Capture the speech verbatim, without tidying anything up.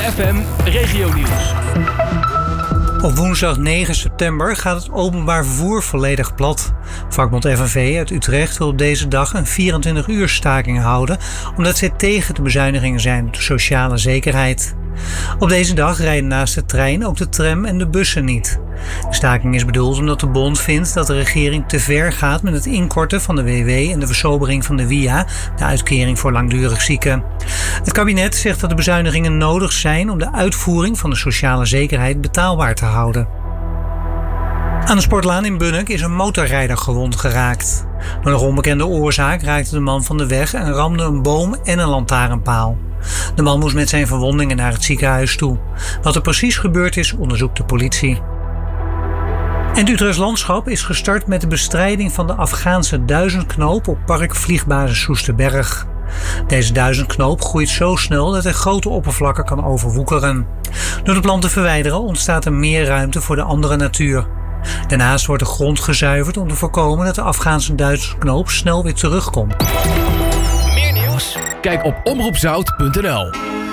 F M Regionieuws. Op woensdag negen september gaat het openbaar vervoer volledig plat. Vakbond F N V uit Utrecht wil op deze dag een vierentwintig uur staking houden, omdat zij tegen de bezuinigingen zijn op de sociale zekerheid. Op deze dag rijden naast de trein ook de tram en de bussen niet. De staking is bedoeld omdat de bond vindt dat de regering te ver gaat met het inkorten van de W W en de versobering van de W I A, de uitkering voor langdurig zieken. Het kabinet zegt dat de bezuinigingen nodig zijn om de uitvoering van de sociale zekerheid betaalbaar te houden. Aan de sportlaan in Bunnik is een motorrijder gewond geraakt. Door nog onbekende oorzaak raakte de man van de weg en ramde een boom en een lantaarnpaal. De man moest met zijn verwondingen naar het ziekenhuis toe. Wat er precies gebeurd is, onderzoekt de politie. En het Utrechts Landschap is gestart met de bestrijding van de Afghaanse duizendknoop op park Vliegbasis Soesterberg. Deze duizendknoop groeit zo snel dat hij grote oppervlakken kan overwoekeren. Door de plant te verwijderen ontstaat er meer ruimte voor de andere natuur. Daarnaast wordt de grond gezuiverd om te voorkomen dat de Afghaanse duizendknoop snel weer terugkomt. Meer nieuws? Kijk op omroep zout punt n l.